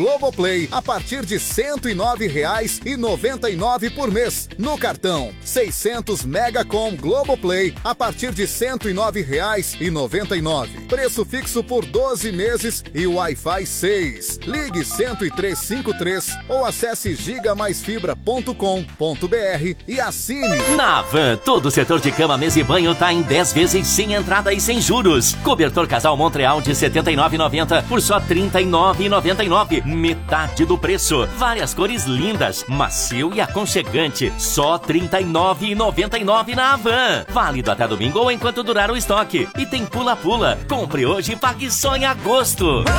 Globoplay a partir de R$ 109,99 por mês. No cartão, 600 Megacom Globoplay a partir de R$ 109,99. Preço fixo por 12 meses e Wi-Fi 6. Ligue 10353 ou acesse gigamaisfibra.com.br e assine. Na Havan, todo o setor de cama, mesa e banho tá em 10 vezes sem entrada e sem juros. Cobertor Casal Montreal de R$ 79,90 por só R$ 39,99. Metade do preço. Várias cores lindas, macio e aconchegante. Só R$ 39,99 na Havan. Válido até domingo ou enquanto durar o estoque. E tem pula-pula. Compre hoje e pague só em agosto.